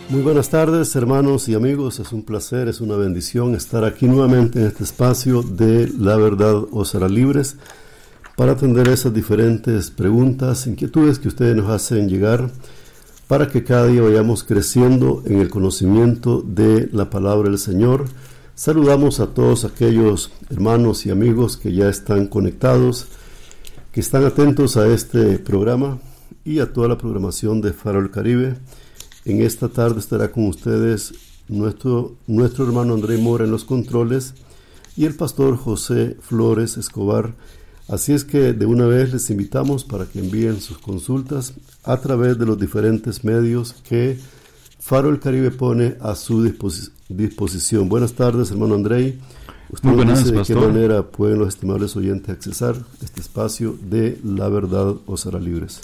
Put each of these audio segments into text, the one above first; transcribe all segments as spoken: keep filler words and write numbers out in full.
Muy buenas tardes, hermanos y amigos. Es un placer, es una bendición estar aquí nuevamente en este espacio de La Verdad os hará libres para atender esas diferentes preguntas, inquietudes que ustedes nos hacen llegar para que cada día vayamos creciendo en el conocimiento de la palabra del Señor. Saludamos a todos aquellos hermanos y amigos que ya están conectados, que están atentos a este programa y a toda la programación de Faro del Caribe. En esta tarde estará con ustedes nuestro, nuestro hermano André Mora en los controles y el pastor José Flores Escobar. Así es que de una vez les invitamos para que envíen sus consultas a través de los diferentes medios que Faro del Caribe pone a su disposi- disposición. Buenas tardes, hermano André. Usted Muy buenas, dice de pastor. qué manera pueden los estimables oyentes accesar este espacio de La Verdad os hará libres.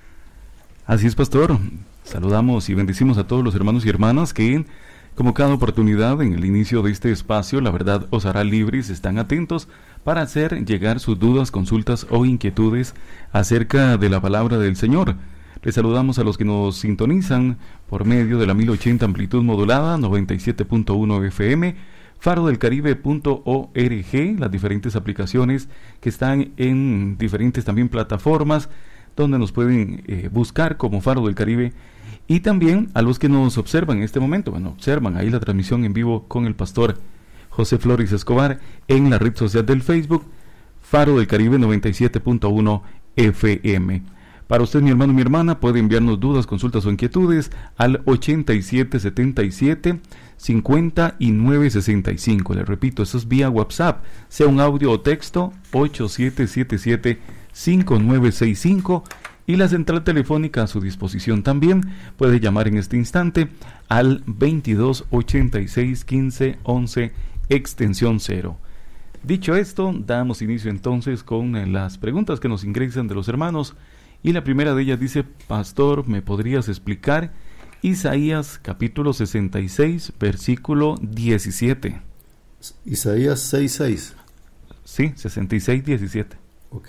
Así es, pastor. Saludamos y bendecimos a todos los hermanos y hermanas que, como cada oportunidad en el inicio de este espacio, La Verdad os hará libres, están atentos para hacer llegar sus dudas, consultas o inquietudes acerca de la palabra del Señor. Les saludamos a los que nos sintonizan por medio de la mil ochenta amplitud modulada, noventa y siete punto uno F M, faro del caribe punto org, las diferentes aplicaciones que están en diferentes también plataformas donde nos pueden eh, buscar como Faro del Caribe, y también a los que nos observan en este momento, bueno, observan ahí la transmisión en vivo con el pastor José Flores Escobar en la red social del Facebook, Faro del Caribe noventa y siete punto uno F M. Para usted, mi hermano y mi hermana, puede enviarnos dudas, consultas o inquietudes al ochenta y siete setenta y siete cincuenta y nueve sesenta y cinco. Le repito, eso es vía WhatsApp, sea un audio o texto, ocho siete siete siete cinco nueve seis cinco, y la central telefónica a su disposición también. Puede llamar en este instante al veintidós ochenta y seis quince once extensión cero. Dicho esto, damos inicio entonces con eh, las preguntas que nos ingresan de los hermanos, y la primera de ellas dice: pastor, ¿me podrías explicar Isaías capítulo sesenta y seis versículo diecisiete? Isaías seis seis. Sí, sesenta y seis diecisiete. Ok.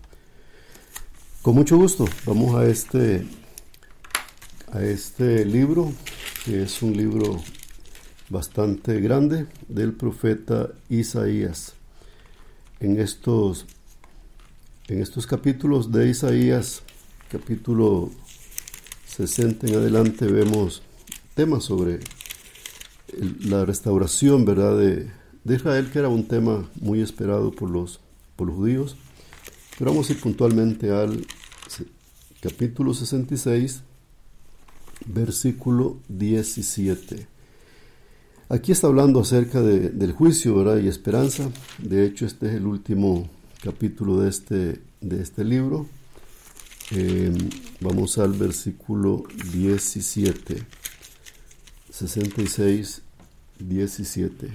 Con mucho gusto, vamos a este, a este libro, que es un libro bastante grande del profeta Isaías. En estos, en estos capítulos de Isaías, capítulo sesenta en adelante, vemos temas sobre el, la restauración, ¿verdad?, de, de Israel, que era un tema muy esperado por los, por los judíos. Pero vamos a ir puntualmente al capítulo sesenta y seis, versículo diecisiete. Aquí está hablando acerca de, del juicio, ¿verdad?, y esperanza. De hecho, este es el último capítulo de este, de este libro. Eh, vamos al versículo diecisiete. sesenta y seis, diecisiete.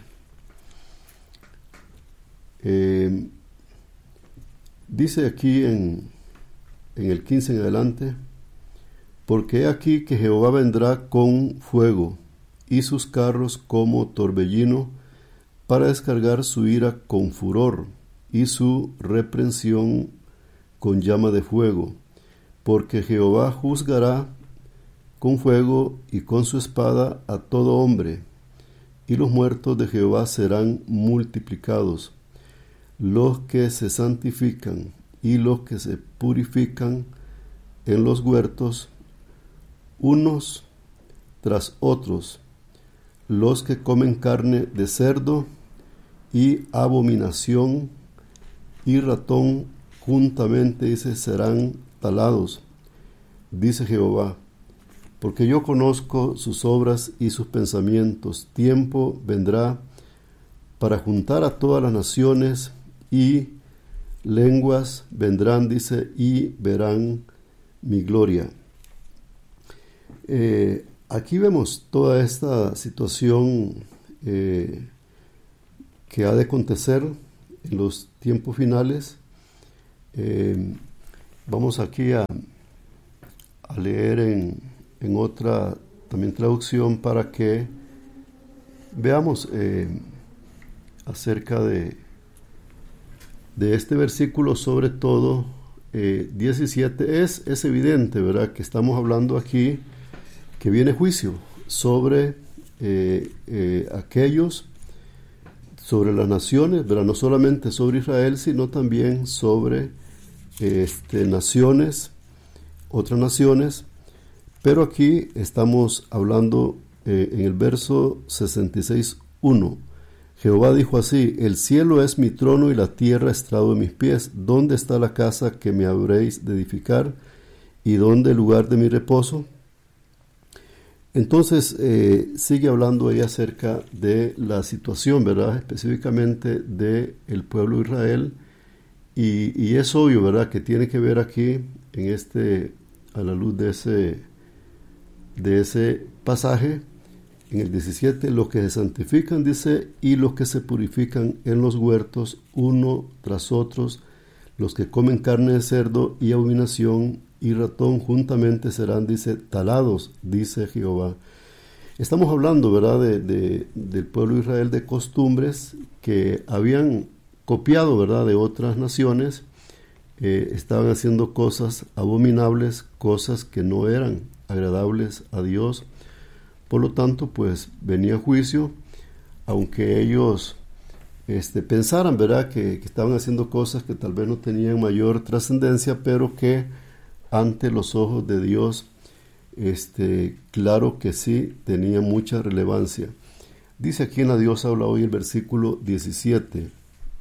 Eh, Dice aquí en, en el quince en adelante: porque he aquí que Jehová vendrá con fuego, y sus carros como torbellino, para descargar su ira con furor, y su reprensión con llama de fuego. Porque Jehová juzgará con fuego y con su espada a todo hombre, y los muertos de Jehová serán multiplicados. Los que se santifican y los que se purifican en los huertos, unos tras otros, los que comen carne de cerdo y abominación y ratón juntamente, dice, serán talados, dice Jehová, porque yo conozco sus obras y sus pensamientos. Tiempo vendrá para juntar a todas las naciones, y lenguas vendrán, dice, y verán mi gloria. Eh, aquí vemos toda esta situación eh, que ha de acontecer en los tiempos finales. Eh, vamos aquí a, a leer en, en otra también traducción para que veamos eh, acerca de de este versículo, sobre todo eh, diecisiete. Es, es evidente, ¿verdad?, que estamos hablando aquí que viene juicio. sobre eh, eh, aquellos, sobre las naciones, ¿verdad? No solamente sobre Israel, sino también sobre este, naciones, otras naciones. Pero aquí estamos hablando eh, en el verso sesenta y seis, uno. Jehová dijo así: el cielo es mi trono y la tierra estrado de mis pies. ¿Dónde está la casa que me habréis de edificar? ¿Y dónde el lugar de mi reposo? Entonces eh, sigue hablando ahí acerca de la situación, ¿verdad? Específicamente de el pueblo de Israel. Y, y es obvio, ¿verdad?, que tiene que ver aquí, en este, a la luz de ese, de ese pasaje, en el diecisiete, los que se santifican, dice, y los que se purifican en los huertos, uno tras otros, los que comen carne de cerdo y abominación y ratón juntamente serán, dice, talados, dice Jehová. Estamos hablando, ¿verdad?, de, de, del pueblo de Israel, de costumbres que habían copiado, ¿verdad?, de otras naciones. Eh, estaban haciendo cosas abominables, cosas que no eran agradables a Dios. Por lo tanto, pues venía juicio, aunque ellos este, pensaran, ¿verdad?, que, que estaban haciendo cosas que tal vez no tenían mayor trascendencia, pero que ante los ojos de Dios, este, claro que sí, tenía mucha relevancia. Dice aquí en la Dios habla hoy el versículo diecisiete.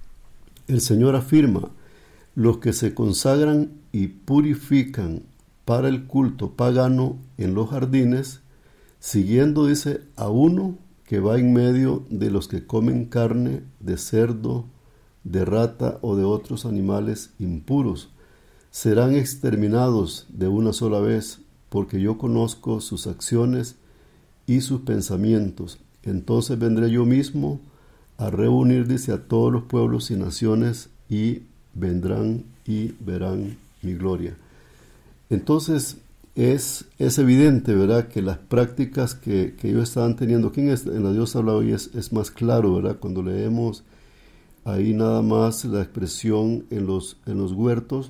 El Señor afirma: los que se consagran y purifican para el culto pagano en los jardines, siguiendo, dice, a uno que va en medio de los que comen carne de cerdo, de rata o de otros animales impuros, serán exterminados de una sola vez, porque yo conozco sus acciones y sus pensamientos. Entonces vendré yo mismo a reunir, dice, a todos los pueblos y naciones, y vendrán y verán mi gloria. Entonces, Es, es evidente, ¿verdad?, que las prácticas que, que ellos estaban teniendo, aquí en, este, en la Dios habla hoy es, es más claro, ¿verdad?, cuando leemos ahí nada más la expresión en los, en los huertos,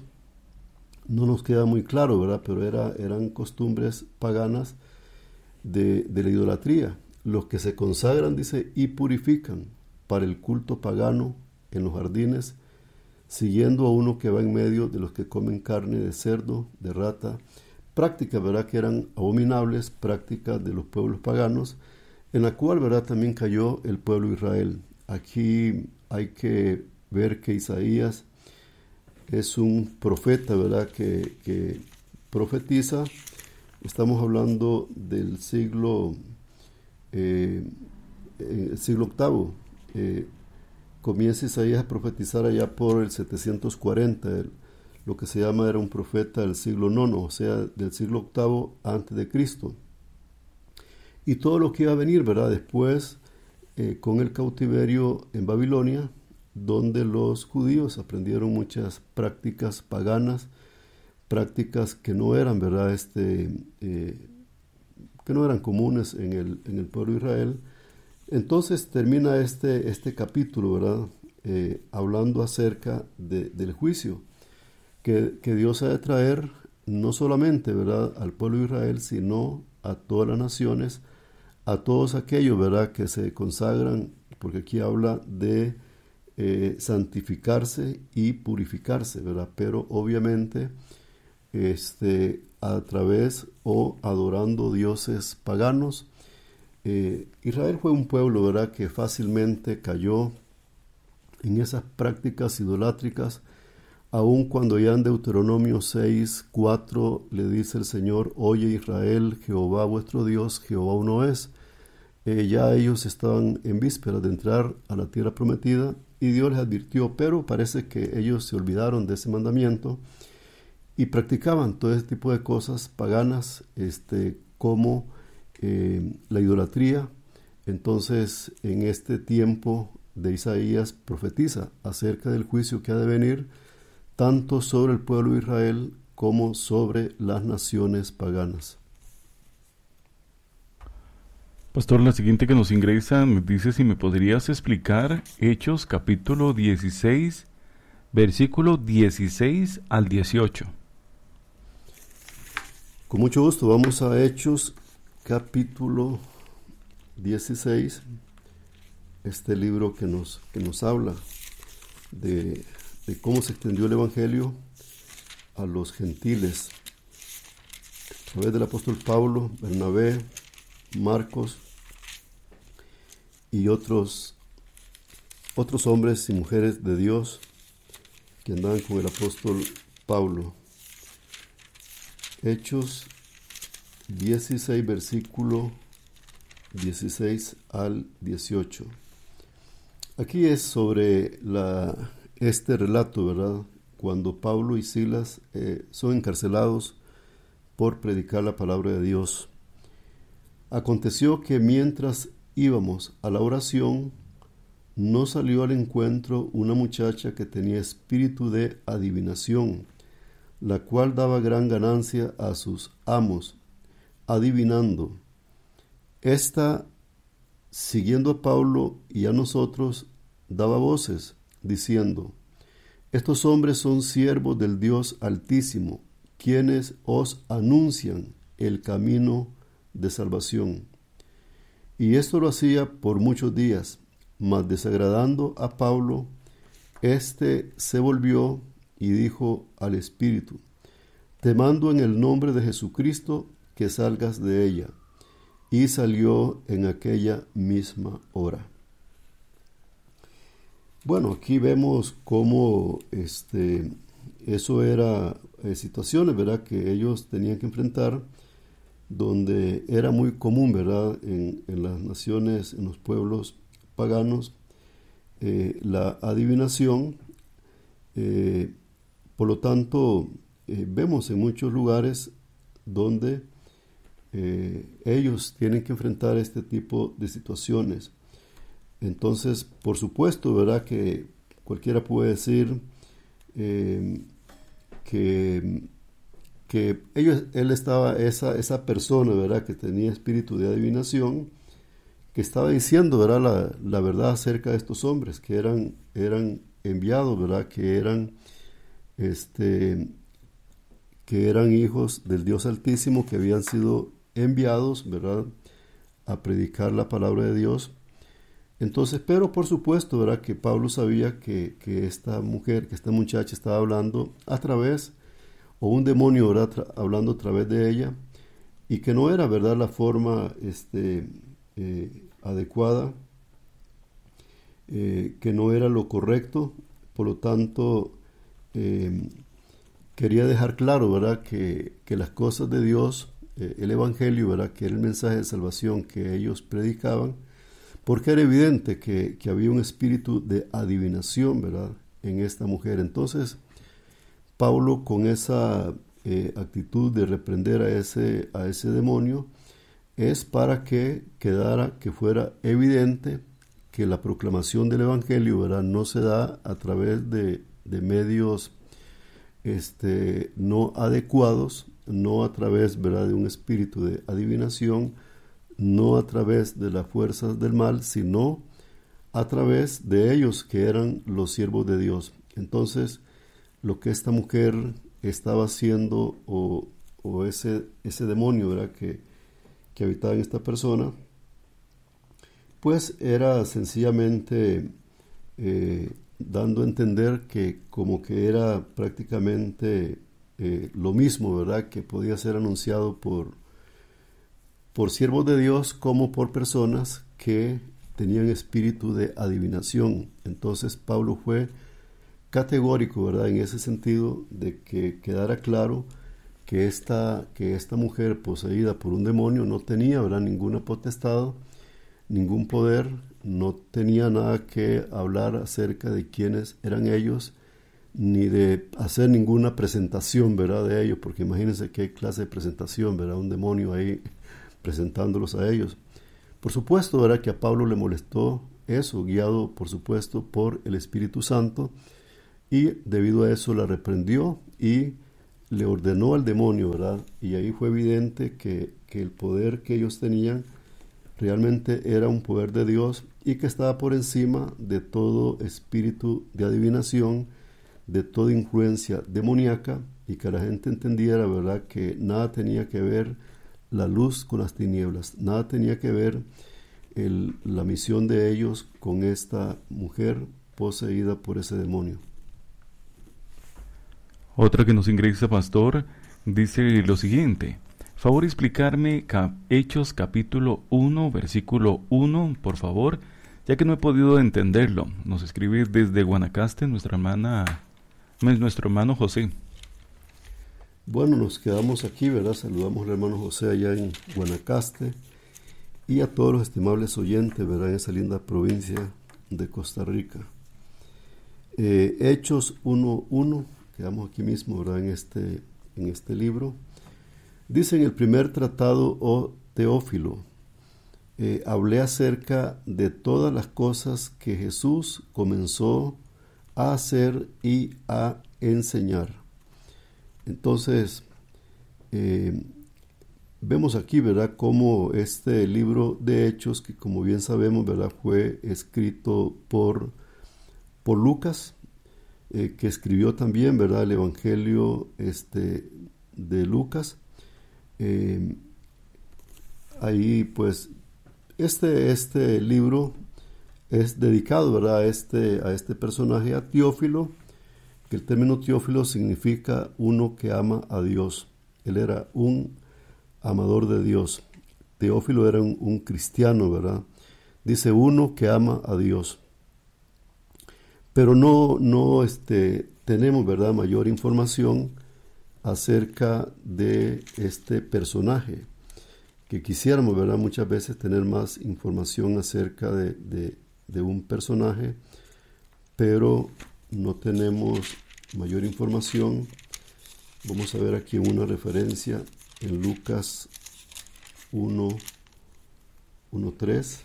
no nos queda muy claro, ¿verdad?, pero era, eran costumbres paganas de, de la idolatría. Los que se consagran, dice, y purifican para el culto pagano en los jardines, siguiendo a uno que va en medio de los que comen carne de cerdo, de rata, prácticas, ¿verdad?, que eran abominables, prácticas de los pueblos paganos, en la cual, ¿verdad?, también cayó el pueblo de Israel. Aquí hay que ver que Isaías es un profeta, ¿verdad?, que, que profetiza. Estamos hablando del siglo, eh, el siglo octavo. Eh, comienza Isaías a profetizar allá por el setecientos cuarenta, el, lo que se llama era un profeta del siglo nono, o sea, del siglo octavo antes de Cristo. Y todo lo que iba a venir, ¿verdad?, después eh, con el cautiverio en Babilonia, donde los judíos aprendieron muchas prácticas paganas, prácticas que no eran, ¿verdad?, este, eh, que no eran comunes en el, en el pueblo de Israel. Entonces termina este, este capítulo, ¿verdad?, eh, hablando acerca de, del juicio Que, que Dios ha de traer no solamente, ¿verdad?, al pueblo de Israel, sino a todas las naciones, a todos aquellos, ¿verdad?, que se consagran, porque aquí habla de eh, santificarse y purificarse, ¿verdad?, pero obviamente este, a través o adorando dioses paganos. Eh, Israel fue un pueblo, ¿verdad?, que fácilmente cayó en esas prácticas idolátricas, aun cuando ya en Deuteronomio seis, cuatro le dice el Señor: oye Israel, Jehová vuestro Dios, Jehová uno es. Eh, ya ellos estaban en vísperas de entrar a la tierra prometida y Dios les advirtió, pero parece que ellos se olvidaron de ese mandamiento y practicaban todo ese tipo de cosas paganas, este, como eh, la idolatría. Entonces, en este tiempo de Isaías profetiza acerca del juicio que ha de venir, tanto sobre el pueblo de Israel como sobre las naciones paganas. Pastor, la siguiente que nos ingresa me dice si me podrías explicar Hechos capítulo dieciséis, versículo dieciséis al dieciocho. Con mucho gusto, vamos a Hechos capítulo dieciséis, este libro que nos, que nos habla de, de cómo se extendió el Evangelio a los gentiles a través del apóstol Pablo, Bernabé, Marcos y otros, otros hombres y mujeres de Dios que andaban con el apóstol Pablo. Hechos dieciséis, versículo dieciséis al dieciocho. Aquí es sobre la, este relato, ¿verdad? Cuando Pablo y Silas eh, son encarcelados por predicar la palabra de Dios. Aconteció que mientras íbamos a la oración, nos salió al encuentro una muchacha que tenía espíritu de adivinación, la cual daba gran ganancia a sus amos, adivinando. Esta, siguiendo a Pablo y a nosotros, daba voces, diciendo: estos hombres son siervos del Dios Altísimo, quienes os anuncian el camino de salvación. Y esto lo hacía por muchos días, mas desagradando a Pablo, éste se volvió y dijo al espíritu: te mando en el nombre de Jesucristo que salgas de ella. Y salió en aquella misma hora. Bueno, aquí vemos cómo este, eso era eh, situaciones, ¿verdad?, que ellos tenían que enfrentar, donde era muy común, ¿verdad?, en, en las naciones, en los pueblos paganos, eh, la adivinación. Eh, por lo tanto, eh, vemos en muchos lugares donde eh, ellos tienen que enfrentar este tipo de situaciones. Entonces, por supuesto, ¿verdad?, que cualquiera puede decir eh, que, que ellos, él estaba, esa, esa persona, ¿verdad?, que tenía espíritu de adivinación, que estaba diciendo, ¿verdad?, la, la verdad acerca de estos hombres, que eran, eran enviados, ¿verdad?, que eran, este, que eran hijos del Dios Altísimo, que habían sido enviados, ¿verdad?, a predicar la palabra de Dios. Entonces, pero por supuesto, ¿verdad?, que Pablo sabía que, que esta mujer, que esta muchacha estaba hablando a través, o un demonio, ¿verdad?, tra- hablando a través de ella, y que no era, ¿verdad?, la forma este, eh, adecuada, eh, que no era lo correcto. Por lo tanto, eh, quería dejar claro, ¿verdad?, que, que las cosas de Dios, eh, el Evangelio, ¿verdad?, que era el mensaje de salvación que ellos predicaban, porque era evidente que, que había un espíritu de adivinación, ¿verdad?, en esta mujer. Entonces, Pablo, con esa eh, actitud de reprender a ese, a ese demonio, es para que quedara, que fuera evidente que la proclamación del Evangelio, ¿verdad?, no se da a través de, de medios este, no adecuados, no a través, ¿verdad?, de un espíritu de adivinación, no a través de las fuerzas del mal, sino a través de ellos, que eran los siervos de Dios. Entonces, lo que esta mujer estaba haciendo, o, o ese, ese demonio, ¿verdad?, que, que habitaba en esta persona, pues era sencillamente eh, dando a entender que como que era prácticamente eh, lo mismo, ¿verdad?, que podía ser anunciado por por siervos de Dios como por personas que tenían espíritu de adivinación. Entonces Pablo fue categórico, ¿verdad?, en ese sentido, de que quedara claro que esta, que esta mujer poseída por un demonio no tenía, ¿verdad?, ninguna potestad, ningún poder, no tenía nada que hablar acerca de quiénes eran ellos, ni de hacer ninguna presentación, ¿verdad?, de ellos, porque imagínense qué clase de presentación, ¿verdad?, un demonio ahí presentándolos a ellos. Por supuesto, ¿verdad?, que a Pablo le molestó eso, guiado, por supuesto, por el Espíritu Santo, y debido a eso la reprendió y le ordenó al demonio, ¿verdad? Y ahí fue evidente que, que el poder que ellos tenían realmente era un poder de Dios, y que estaba por encima de todo espíritu de adivinación, de toda influencia demoníaca, y que la gente entendiera, ¿verdad?, que nada tenía que ver la luz con las tinieblas. Nada tenía que ver el, la misión de ellos con esta mujer poseída por ese demonio. Otra que nos ingresa, pastor, dice lo siguiente: favor explicarme cap- Hechos capítulo uno, versículo uno, por favor, ya que no he podido entenderlo. Nos escribe desde Guanacaste nuestra hermana, nuestro hermano José. Bueno, nos quedamos aquí, ¿verdad? Saludamos al hermano José allá en Guanacaste y a todos los estimables oyentes, ¿verdad? En esa linda provincia de Costa Rica. Eh, Hechos uno uno, quedamos aquí mismo, ¿verdad? En este, en este libro. Dice en el primer tratado, oh Teófilo, eh, hablé acerca de todas las cosas que Jesús comenzó a hacer y a enseñar. Entonces, eh, vemos aquí, ¿verdad?, cómo este libro de Hechos, que como bien sabemos, ¿verdad?, fue escrito por, por Lucas, eh, que escribió también, ¿verdad?, el Evangelio este, de Lucas. Eh, ahí, pues, este, este libro es dedicado, ¿verdad?, a este, a este personaje, a Teófilo, que el término Teófilo significa uno que ama a Dios. Él era un amador de Dios. Teófilo era un, un cristiano, ¿verdad? Dice uno que ama a Dios. Pero no, no este, tenemos, ¿verdad?, mayor información acerca de este personaje, que quisiéramos, ¿verdad?, muchas veces tener más información acerca de, de, de un personaje, pero no tenemos mayor información. Vamos a ver aquí una referencia en Lucas uno, uno tres.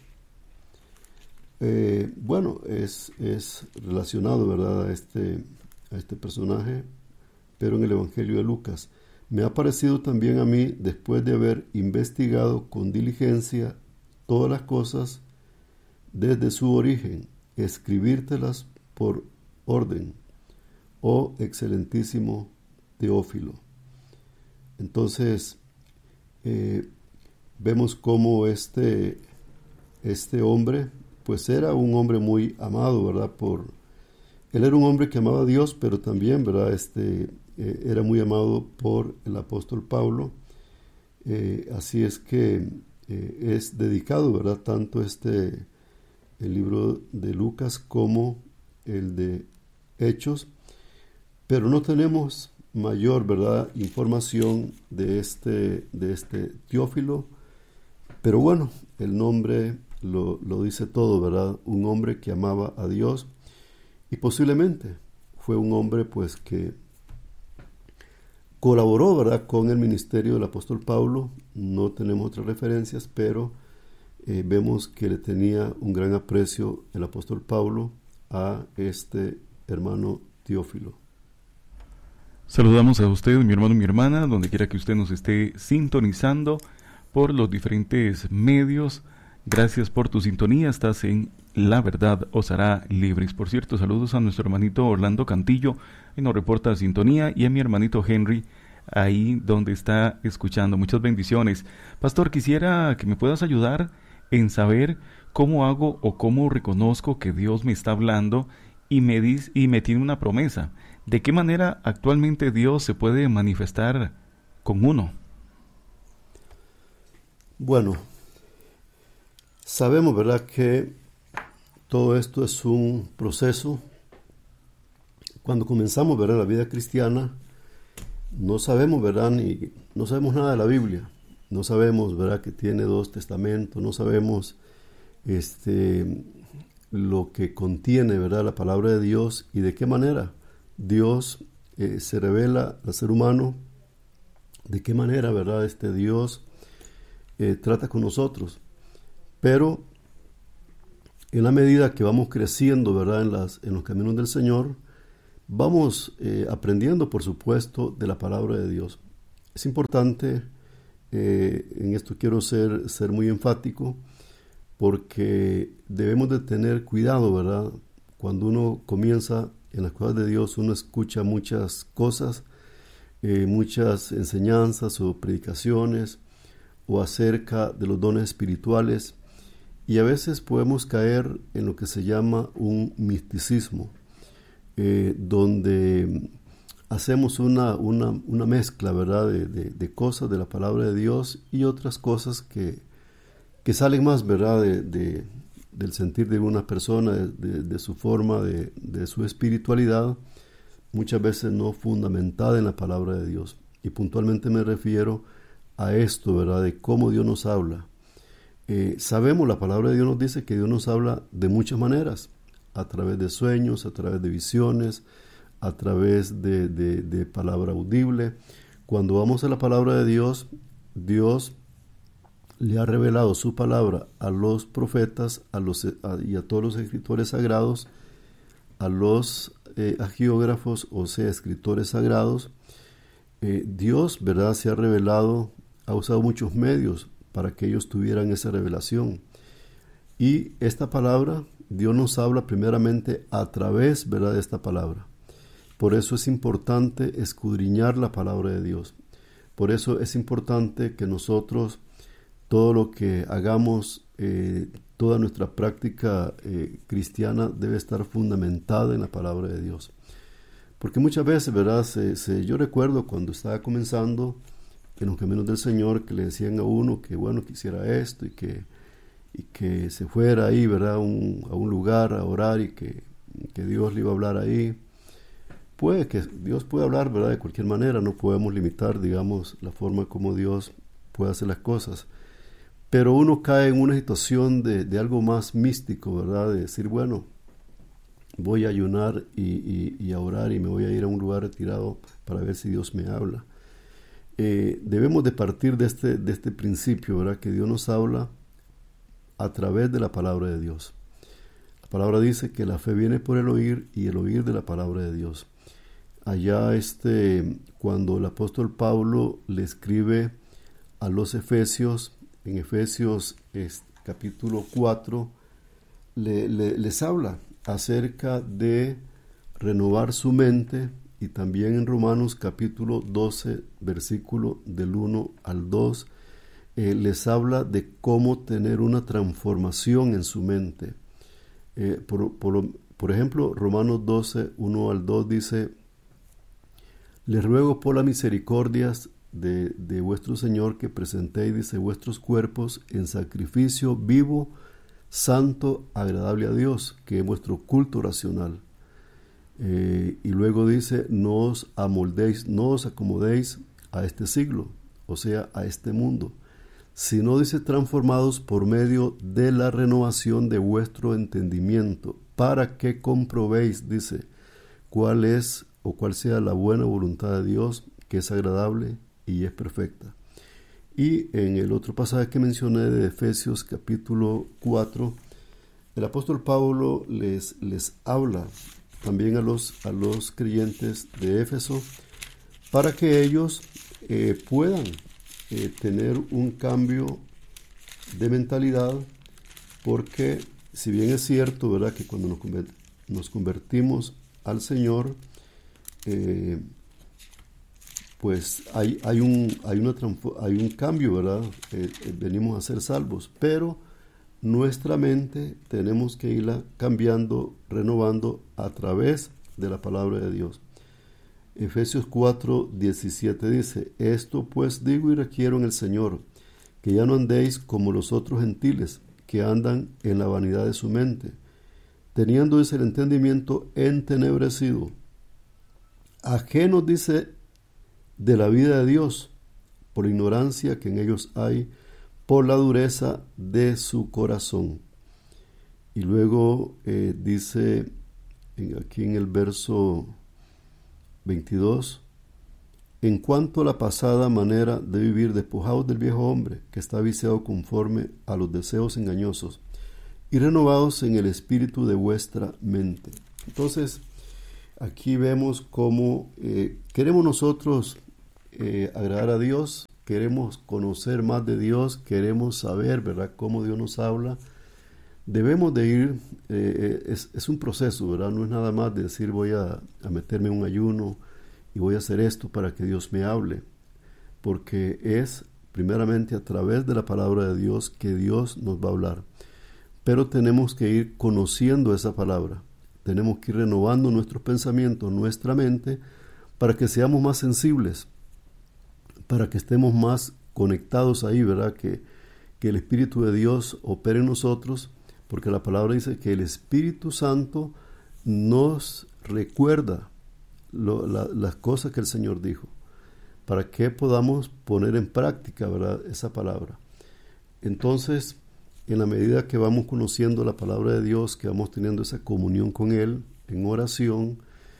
Eh, bueno, es, es relacionado, ¿verdad?, a este, a este personaje, pero en el Evangelio de Lucas. Me ha parecido también a mí, después de haber investigado con diligencia todas las cosas desde su origen, escribírtelas por orden, oh excelentísimo Teófilo. Entonces, eh, vemos cómo este, este hombre, pues era un hombre muy amado, ¿verdad? Por, él era un hombre que amaba a Dios, pero también, ¿verdad?, Este, eh, era muy amado por el apóstol Pablo. Eh, así es que eh, es dedicado, ¿verdad?, tanto este, el libro de Lucas como el de Hechos, pero no tenemos mayor, ¿verdad?, información de este, de este Teófilo, pero bueno, el nombre lo, lo dice todo, ¿verdad? Un hombre que amaba a Dios y posiblemente fue un hombre, pues, que colaboró, ¿verdad?, con el ministerio del apóstol Pablo. No tenemos otras referencias, pero eh, vemos que le tenía un gran aprecio el apóstol Pablo a este hermano Teófilo. Saludamos a usted, mi hermano y mi hermana, donde quiera que usted nos esté sintonizando por los diferentes medios. Gracias por tu sintonía, estás en La Verdad os hará libres. Por cierto, saludos a nuestro hermanito Orlando Cantillo, que nos reporta sintonía, y a mi hermanito Henry, ahí donde está escuchando. Muchas bendiciones. Pastor, quisiera que me puedas ayudar en saber cómo hago o cómo reconozco que Dios me está hablando y me, dice, y me tiene una promesa. ¿De qué manera actualmente Dios se puede manifestar con uno? Bueno, sabemos, ¿verdad?, que todo esto es un proceso. Cuando comenzamos, ¿verdad?, la vida cristiana, no sabemos, ¿verdad?, ni no sabemos nada de la Biblia. No sabemos, ¿verdad?, que tiene dos testamentos. No sabemos este, lo que contiene, ¿verdad?, la palabra de Dios y de qué manera Dios eh, se revela al ser humano, de qué manera, ¿verdad?, este Dios eh, trata con nosotros. Pero en la medida que vamos creciendo, ¿verdad?, en, las, en los caminos del Señor, vamos eh, aprendiendo, por supuesto, de la palabra de Dios. Es importante, eh, en esto quiero ser, ser muy enfático, porque debemos de tener cuidado, ¿verdad? Cuando uno comienza en las cosas de Dios, uno escucha muchas cosas, eh, muchas enseñanzas o predicaciones, o acerca de los dones espirituales, y a veces podemos caer en lo que se llama un misticismo, eh, donde hacemos una, una, una mezcla, ¿verdad?, de, de, de cosas de la palabra de Dios y otras cosas que, que salen más, ¿verdad?, de, de, del sentir de una persona, de, de, de su forma, de, de su espiritualidad, muchas veces no fundamentada en la palabra de Dios. Y puntualmente me refiero a esto, ¿verdad?, de cómo Dios nos habla. Eh, sabemos, la palabra de Dios nos dice que Dios nos habla de muchas maneras, a través de sueños, a través de visiones, a través de, de, de palabra audible. Cuando vamos a la palabra de Dios, Dios le ha revelado su palabra a los profetas a los, a, y a todos los escritores sagrados, a los eh, agiógrafos, o sea, escritores sagrados. Eh, Dios, ¿verdad?, se ha revelado, ha usado muchos medios para que ellos tuvieran esa revelación. Y esta palabra, Dios nos habla primeramente a través, ¿verdad?, de esta palabra. Por eso es importante escudriñar la palabra de Dios. Por eso es importante que nosotros, todo lo que hagamos, eh, toda nuestra práctica eh, cristiana debe estar fundamentada en la palabra de Dios. Porque muchas veces, ¿verdad?, se, se, yo recuerdo cuando estaba comenzando en los caminos del Señor, que le decían a uno que, bueno, que hiciera esto y que, y que se fuera ahí, ¿verdad?, un, a un lugar a orar, y que, que Dios le iba a hablar ahí. Puede que Dios puede hablar, ¿verdad?, de cualquier manera. No podemos limitar, digamos, la forma como Dios puede hacer las cosas. Pero uno cae en una situación de, de algo más místico, ¿verdad?, de decir, bueno, voy a ayunar y, y, y a orar, y me voy a ir a un lugar retirado para ver si Dios me habla. Eh, debemos de partir de este, de este principio, ¿verdad?, que Dios nos habla a través de la palabra de Dios. La palabra dice que la fe viene por el oír, y el oír de la palabra de Dios. Allá, este, cuando el apóstol Pablo le escribe a los Efesios, en Efesios es, capítulo cuatro, le, le, les habla acerca de renovar su mente, y también en Romanos capítulo doce, versículo del uno al dos, eh, les habla de cómo tener una transformación en su mente. Eh, por, por, por ejemplo, Romanos doce, uno al dos dice: les ruego por las misericordias de, de vuestro Señor que presentéis, dice, vuestros cuerpos en sacrificio vivo, santo, agradable a Dios, que es vuestro culto racional. Eh, y luego dice, no os amoldéis, no os acomodéis a este siglo, o sea, a este mundo, sino, dice, transformados por medio de la renovación de vuestro entendimiento, para que comprobéis, dice, cuál es o cuál sea la buena voluntad de Dios, que es agradable y es perfecta. Y en el otro pasaje que mencioné de Efesios capítulo cuatro, el apóstol Pablo les, les habla también a los, a los creyentes de Éfeso, para que ellos eh, puedan eh, tener un cambio de mentalidad, porque si bien es cierto, ¿verdad?, que cuando nos, convert, nos convertimos al Señor, eh, pues hay, hay, un, hay, una, hay un cambio, ¿verdad? Eh, eh, venimos a ser salvos, pero nuestra mente tenemos que irla cambiando, renovando a través de la palabra de Dios. Efesios cuatro, diecisiete dice: esto pues digo y requiero en el Señor, que ya no andéis como los otros gentiles, que andan en la vanidad de su mente, teniendo, dice, el entendimiento entenebrecido, ajenos, dice, de la vida de Dios, por ignorancia que en ellos hay, por la dureza de su corazón. Y luego eh, dice en, aquí en el verso veintidós: en cuanto a la pasada manera de vivir, despojados del viejo hombre, que está viciado conforme a los deseos engañosos, y renovados en el espíritu de vuestra mente. Entonces, aquí vemos cómo eh, queremos nosotros eh, agradar a Dios, queremos conocer más de Dios, queremos saber, ¿verdad?, cómo Dios nos habla. Debemos de ir, eh, es, es un proceso, ¿verdad? No es nada más de decir voy a, a meterme en un ayuno y voy a hacer esto para que Dios me hable, porque es primeramente a través de la palabra de Dios que Dios nos va a hablar. Pero tenemos que ir conociendo esa palabra. Tenemos que ir renovando nuestros pensamientos, nuestra mente, para que seamos más sensibles, para que estemos más conectados ahí, ¿verdad? Que, que el Espíritu de Dios opere en nosotros, porque la palabra dice que el Espíritu Santo nos recuerda lo, la, las cosas que el Señor dijo, para que podamos poner en práctica, ¿verdad?, esa palabra. Entonces, en la medida que vamos conociendo la palabra de Dios, que vamos teniendo esa comunión con Él, en oración,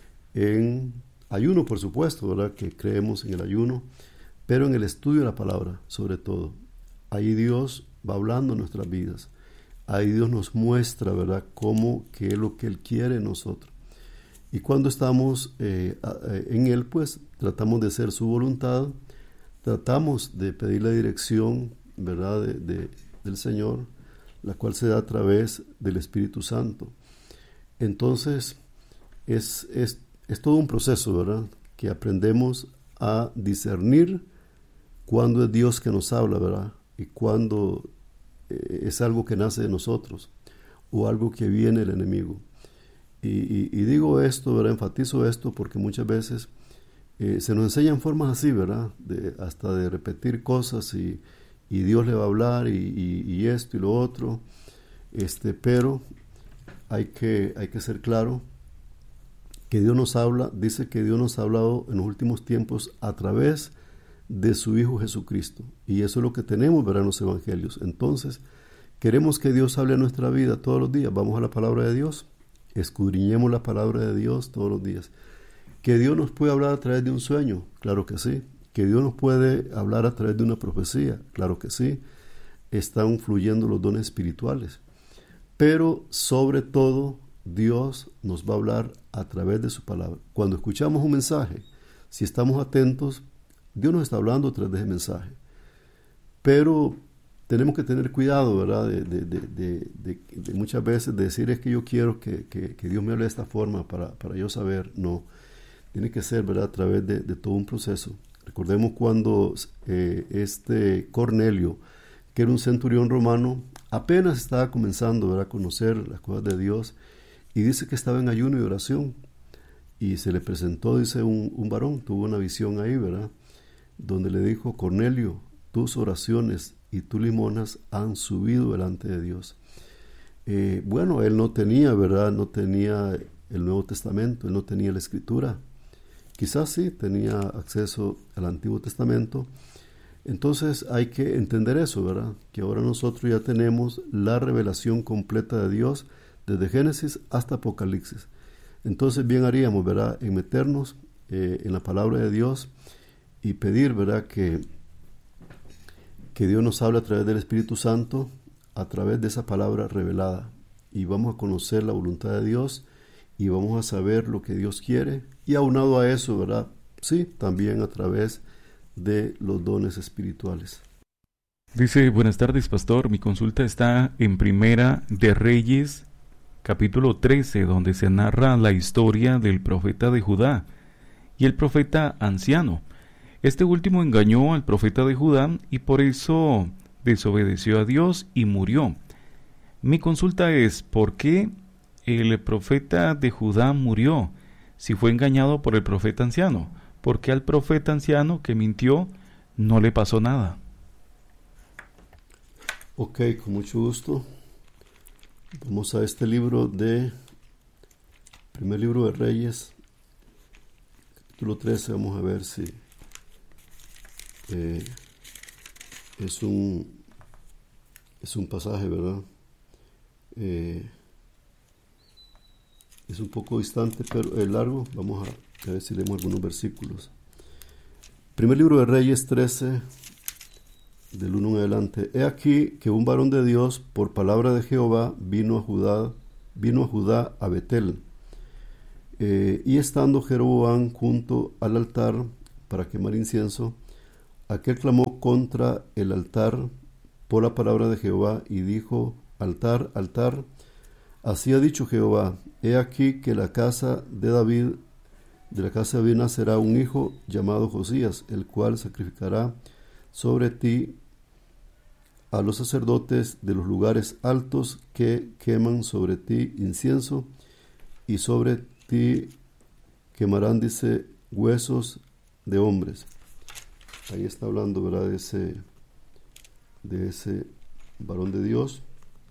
en ayuno, por supuesto, ¿verdad?, que creemos en el ayuno, pero en el estudio de la palabra, sobre todo. Ahí Dios va hablando en nuestras vidas. Ahí Dios nos muestra, ¿verdad?, cómo, qué es lo que Él quiere en nosotros. Y cuando estamos eh, en Él, pues tratamos de hacer su voluntad, tratamos de pedir la dirección, ¿verdad?, de, de, del Señor, la cual se da a través del Espíritu Santo. Entonces, es, es, es todo un proceso, ¿verdad?, que aprendemos a discernir cuándo es Dios que nos habla, ¿verdad?, y cuándo eh, es algo que nace de nosotros o algo que viene del enemigo. Y, y, y digo esto, ¿verdad?, enfatizo esto porque muchas veces eh, se nos enseñan formas así, ¿verdad?, de, hasta de repetir cosas y, y Dios le va a hablar y, y, y esto y lo otro, este, pero hay que, hay que ser claro que Dios nos habla, dice que Dios nos ha hablado en los últimos tiempos a través de su Hijo Jesucristo, y eso es lo que tenemos, ¿verdad?, en los evangelios. Entonces, queremos que Dios hable a nuestra vida todos los días, vamos a la palabra de Dios, escudriñemos la palabra de Dios todos los días. Que Dios nos puede hablar a través de un sueño, claro que sí. Que Dios nos puede hablar a través de una profecía, claro que sí. Están fluyendo los dones espirituales. Pero sobre todo, Dios nos va a hablar a través de su palabra. Cuando escuchamos un mensaje, si estamos atentos, Dios nos está hablando a través de ese mensaje. Pero tenemos que tener cuidado, ¿verdad?, de, de, de, de, de, de muchas veces de decir es que yo quiero que, que, que Dios me hable de esta forma para, para yo saber. No, tiene que ser, ¿verdad?, a través de, de todo un proceso. Recordemos cuando eh, este Cornelio, que era un centurión romano, apenas estaba comenzando, ¿verdad?, a conocer las cosas de Dios, y dice que estaba en ayuno y oración, y se le presentó, dice, un, un varón, tuvo una visión ahí, ¿verdad?, donde le dijo: Cornelio, tus oraciones y tus limonas han subido delante de Dios. Eh, bueno, él no tenía, ¿verdad?, no tenía el Nuevo Testamento, él no tenía la Escritura. Quizás sí tenía acceso al Antiguo Testamento. Entonces hay que entender eso, ¿verdad?, que ahora nosotros ya tenemos la revelación completa de Dios desde Génesis hasta Apocalipsis. Entonces bien haríamos, ¿verdad?, en meternos eh, en la palabra de Dios y pedir, ¿verdad?, que, que Dios nos hable a través del Espíritu Santo, a través de esa palabra revelada. Y vamos a conocer la voluntad de Dios y vamos a saber lo que Dios quiere. Y aunado a eso, ¿verdad?, sí, también a través de los dones espirituales. Dice: buenas tardes, pastor. Mi consulta está en Primera de Reyes, capítulo trece, donde se narra la historia del profeta de Judá y el profeta anciano. Este último engañó al profeta de Judá y por eso desobedeció a Dios y murió. Mi consulta es: ¿por qué el profeta de Judá murió si fue engañado por el profeta anciano? ¿Por qué al profeta anciano que mintió no le pasó nada? Ok, con mucho gusto. Vamos a este libro de primer libro de Reyes, capítulo trece. Vamos a ver si eh, es un es un pasaje, ¿verdad? Eh, es un poco distante, pero es largo. Vamos a, a ver si leemos algunos versículos. Primer libro de Reyes trece, del uno en adelante. He aquí que un varón de Dios, por palabra de Jehová, vino a Judá, vino a Judá a Betel. Eh, y estando Jeroboam junto al altar para quemar incienso, aquel clamó contra el altar por la palabra de Jehová y dijo: altar, altar, así ha dicho Jehová, he aquí que la casa de David, de la casa de David nacerá un hijo llamado Josías, el cual sacrificará sobre ti a los sacerdotes de los lugares altos que queman sobre ti incienso, y sobre ti quemarán, dice, huesos de hombres. Ahí está hablando, ¿verdad?, de ese, de ese varón de Dios.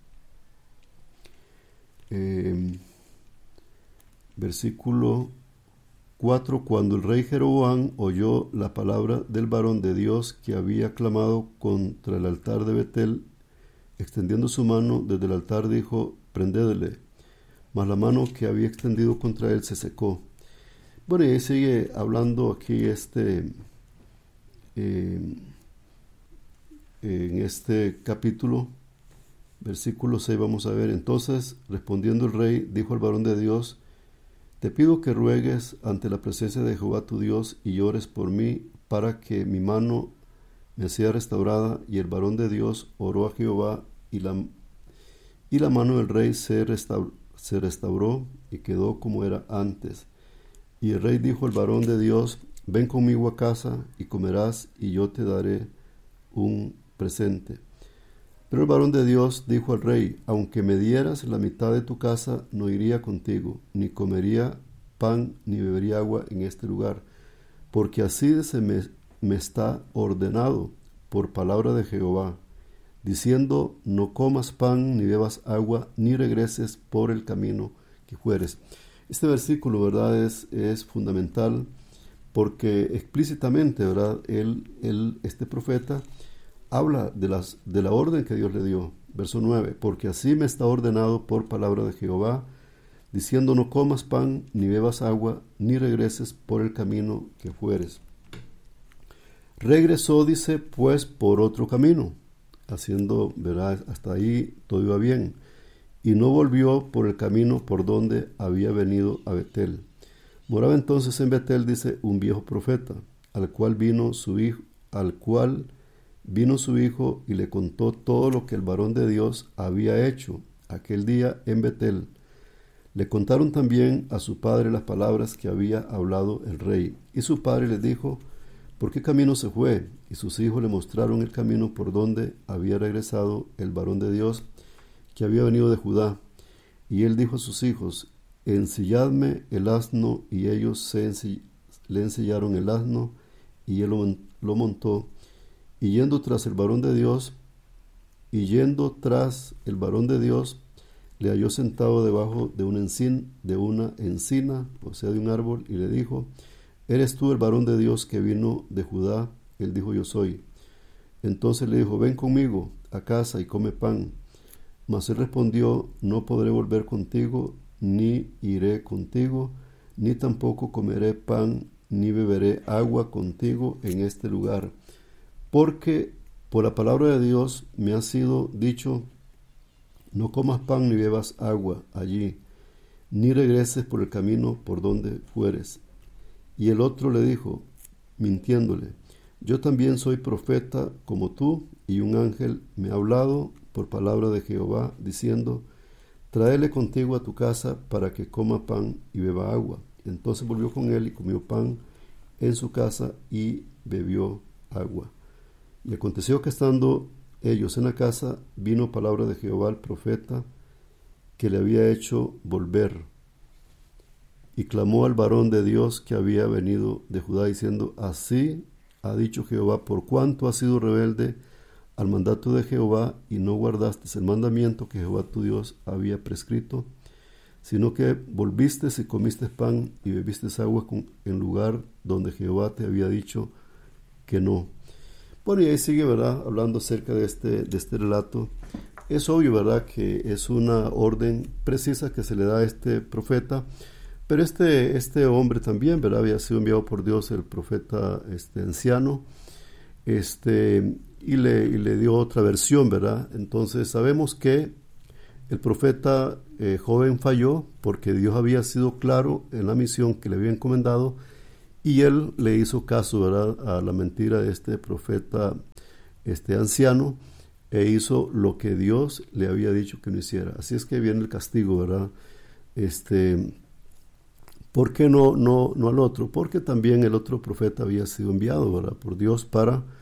Eh, versículo cuatro. Cuando el rey Jeroboam oyó la palabra del varón de Dios que había clamado contra el altar de Betel, extendiendo su mano desde el altar, dijo: prendedle. Mas la mano que había extendido contra él se secó. Bueno, y ahí sigue hablando aquí este eh, en este capítulo, versículo seis, vamos a ver. Entonces, respondiendo el rey, dijo al varón de Dios: te pido que ruegues ante la presencia de Jehová tu Dios y llores por mí, para que mi mano me sea restaurada. Y el varón de Dios oró a Jehová, y la, y la mano del rey se restauró, se restauró y quedó como era antes. Y el rey dijo al varón de Dios: ven conmigo a casa y comerás, y yo te daré un presente. Pero el varón de Dios dijo al rey: aunque me dieras la mitad de tu casa, no iría contigo, ni comería pan, ni bebería agua en este lugar, porque así se me, me está ordenado por palabra de Jehová, diciendo: no comas pan, ni bebas agua, ni regreses por el camino que fueres. Este versículo, ¿verdad?, es, es fundamental, porque explícitamente, ¿verdad?, él, él, este profeta habla de, las, de la orden que Dios le dio. Verso nueve: porque así me está ordenado por palabra de Jehová, diciendo: no comas pan, ni bebas agua, ni regreses por el camino que fueres. Regresó, dice, pues por otro camino, haciendo, ¿verdad?, hasta ahí todo iba bien, y no volvió por el camino por donde había venido a Betel. Moraba entonces en Betel, dice, un viejo profeta, al cual vino su hijo, al cual vino su hijo y le contó todo lo que el varón de Dios había hecho aquel día en Betel. Le contaron también a su padre las palabras que había hablado el rey, y su padre le dijo: ¿por qué camino se fue? Y sus hijos le mostraron el camino por donde había regresado el varón de Dios que había venido de Judá. Y él dijo a sus hijos: ensilladme el asno. Y ellos se ensill- le ensillaron el asno, y él lo, lo montó. Y yendo tras el varón de Dios, y yendo tras el varón de Dios, le halló sentado debajo de una encina, de una encina, o sea, de un árbol, y le dijo: ¿eres tú el varón de Dios que vino de Judá? Él dijo: yo soy. Entonces le dijo: ven conmigo a casa y come pan. Mas él respondió: no podré volver contigo, ni iré contigo, ni tampoco comeré pan, ni beberé agua contigo en este lugar, porque por la palabra de Dios me ha sido dicho: no comas pan ni bebas agua allí, ni regreses por el camino por donde fueres. Y el otro le dijo, mintiéndole: yo también soy profeta como tú, y un ángel me ha hablado por palabra de Jehová, diciendo: tráele contigo a tu casa para que coma pan y beba agua. Entonces volvió con él y comió pan en su casa y bebió agua. Y aconteció que estando ellos en la casa, vino palabra de Jehová al profeta que le había hecho volver, y clamó al varón de Dios que había venido de Judá, diciendo: así ha dicho Jehová, por cuanto has sido rebelde al mandato de Jehová, y no guardaste el mandamiento que Jehová tu Dios había prescrito, sino que volviste y comiste pan y bebiste agua en lugar donde Jehová te había dicho que no. Bueno, y ahí sigue, ¿verdad?, hablando acerca de este, de este relato. Es obvio, ¿verdad?, que es una orden precisa que se le da a este profeta, pero este, este hombre también, ¿verdad?, había sido enviado por Dios, el profeta este, anciano, este, y, le, y le dio otra versión, ¿verdad? Entonces sabemos que el profeta eh, joven falló porque Dios había sido claro en la misión que le había encomendado, y él le hizo caso, ¿verdad?, a la mentira de este profeta este anciano, e hizo lo que Dios le había dicho que no hiciera. Así es que viene el castigo, ¿verdad? Este, ¿por qué no, no, no al otro? Porque también el otro profeta había sido enviado, ¿verdad?, por Dios para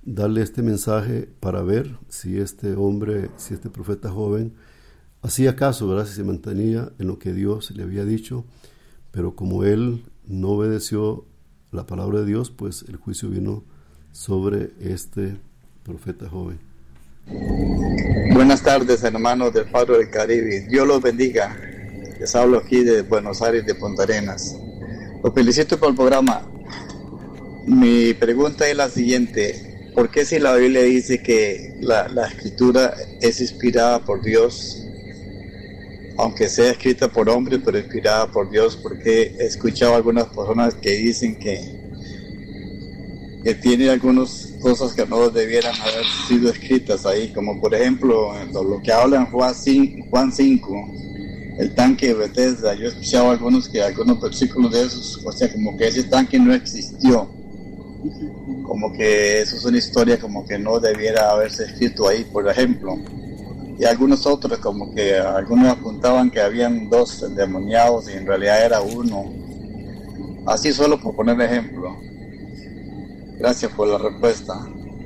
darle este mensaje para ver si este hombre, si este profeta joven hacía caso, ¿verdad? Si se mantenía en lo que Dios le había dicho, pero como él no obedeció la palabra de Dios, pues el juicio vino sobre este profeta joven. Buenas tardes, hermanos del Faro del Caribe. Dios los bendiga. Les hablo aquí de Buenos Aires, de Punta Arenas. Los felicito por el programa. Mi pregunta es la siguiente: ¿por qué si la Biblia dice que la, la escritura es inspirada por Dios, aunque sea escrita por hombres, pero inspirada por Dios? Porque he escuchado a algunas personas que dicen que, que tiene algunas cosas que no debieran haber sido escritas ahí, como por ejemplo lo que habla en Juan cinco, el tanque de Bethesda. Yo he escuchado algunos que algunos versículos de esos, o sea, como que ese tanque no existió, como que eso es una historia como que no debiera haberse escrito ahí, por ejemplo. Y algunos otros, como que algunos apuntaban que habían dos endemoniados y en realidad era uno. Así, solo por poner ejemplo. Gracias por la respuesta.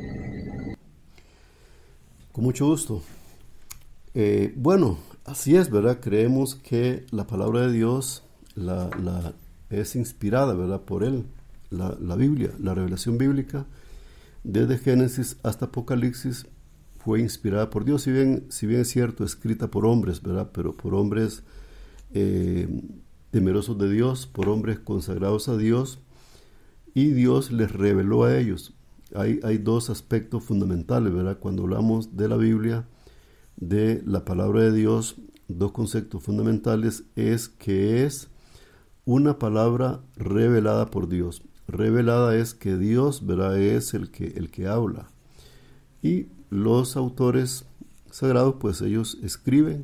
Con mucho gusto. Eh, bueno, así es, ¿verdad? Creemos que la palabra de Dios la, la, es inspirada, ¿verdad? Por Él. La, la Biblia, la revelación bíblica, desde Génesis hasta Apocalipsis, fue inspirada por Dios. Si bien, si bien es cierto, escrita por hombres, ¿verdad? Pero por hombres eh, temerosos de Dios, por hombres consagrados a Dios, y Dios les reveló a ellos. Hay, hay dos aspectos fundamentales, ¿verdad? Cuando hablamos de la Biblia, de la palabra de Dios, dos conceptos fundamentales es que es una palabra revelada por Dios. Revelada es que Dios, ¿verdad?, es el que, el que habla. Y los autores sagrados, pues ellos escriben